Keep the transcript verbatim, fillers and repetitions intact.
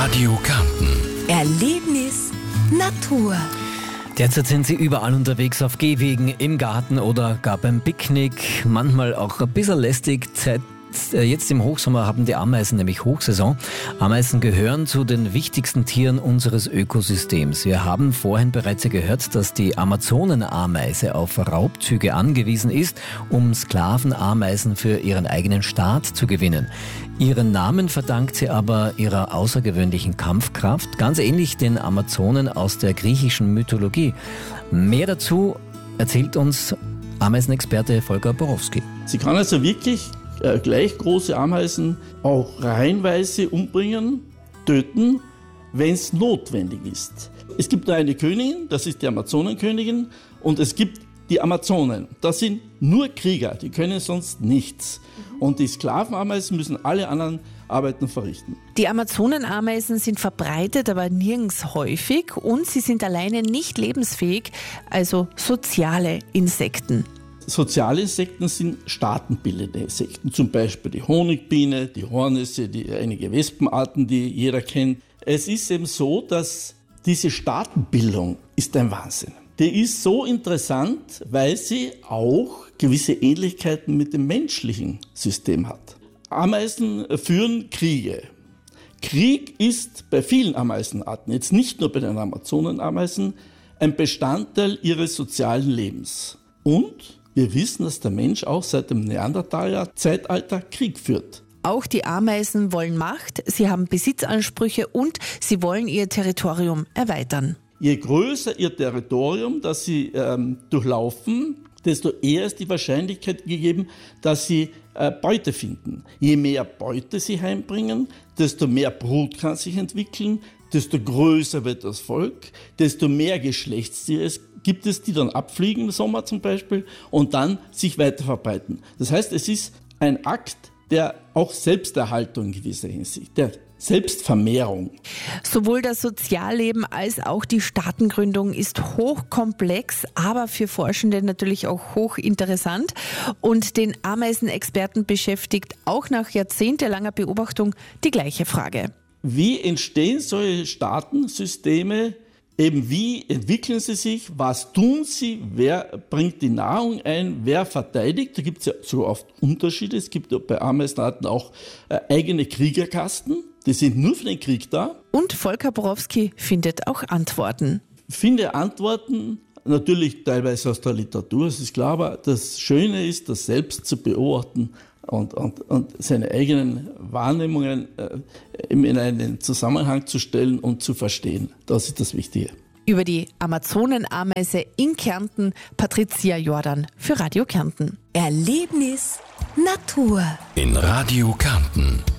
Radio Kärnten. Erlebnis Natur. Derzeit sind sie überall unterwegs, auf Gehwegen, im Garten oder gar beim Picknick. Manchmal auch ein bisschen lästig. Zeit Jetzt im Hochsommer haben die Ameisen nämlich Hochsaison. Ameisen gehören zu den wichtigsten Tieren unseres Ökosystems. Wir haben vorhin bereits gehört, dass die Amazonenameise auf Raubzüge angewiesen ist, um Sklavenameisen für ihren eigenen Staat zu gewinnen. Ihren Namen verdankt sie aber ihrer außergewöhnlichen Kampfkraft, ganz ähnlich den Amazonen aus der griechischen Mythologie. Mehr dazu erzählt uns Ameisenexperte Volker Borowski. Sie kann also wirklich äh, gleich große Ameisen auch reihenweise umbringen, töten, wenn es notwendig ist. Es gibt nur eine Königin, das ist die Amazonenkönigin, und es gibt die Amazonen. Das sind nur Krieger, die können sonst nichts. Und die Sklavenameisen müssen alle anderen Arbeiten verrichten. Die Amazonenameisen sind verbreitet, aber nirgends häufig, und sie sind alleine nicht lebensfähig, also soziale Insekten. Soziale Insekten sind staatenbildende Insekten, zum Beispiel die Honigbiene, die Hornisse, die, einige Wespenarten, die jeder kennt. Es ist eben so, dass diese Staatenbildung ist ein Wahnsinn. Die ist so interessant, weil sie auch gewisse Ähnlichkeiten mit dem menschlichen System hat. Ameisen führen Kriege. Krieg ist bei vielen Ameisenarten, jetzt nicht nur bei den Amazonenameisen, ein Bestandteil ihres sozialen Lebens. Und wir wissen, dass der Mensch auch seit dem Neandertaler-Zeitalter Krieg führt. Auch die Ameisen wollen Macht, sie haben Besitzansprüche und sie wollen ihr Territorium erweitern. Je größer ihr Territorium, das sie ähm, durchlaufen, desto eher ist die Wahrscheinlichkeit gegeben, dass sie äh, Beute finden. Je mehr Beute sie heimbringen, desto mehr Brut kann sich entwickeln, desto größer wird das Volk, desto mehr Geschlechtstiere gibt es, die dann abfliegen im Sommer zum Beispiel und dann sich weiter verbreiten. Das heißt, es ist ein Akt der auch Selbsterhaltung in gewisser Hinsicht, der Selbstvermehrung. Sowohl das Sozialleben als auch die Staatengründung ist hochkomplex, aber für Forschende natürlich auch hochinteressant. Und den Ameisenexperten beschäftigt auch nach jahrzehntelanger Beobachtung die gleiche Frage. Wie entstehen solche Staatensysteme? Eben wie entwickeln sie sich? Was tun sie? Wer bringt die Nahrung ein? Wer verteidigt? Da gibt es ja so oft Unterschiede. Es gibt ja bei Ameisenarten auch äh, eigene Kriegerkasten. Die sind nur für den Krieg da. Und Volker Borowski findet auch Antworten. Ich finde Antworten natürlich teilweise aus der Literatur, das ist klar, aber das Schöne ist, das selbst zu beobachten und, und, und seine eigenen Wahrnehmungen äh, in einen Zusammenhang zu stellen und zu verstehen. Das ist das Wichtige. Über die Amazonenameise in Kärnten, Patricia Jordan für Radio Kärnten. Erlebnis Natur In Radio Kärnten.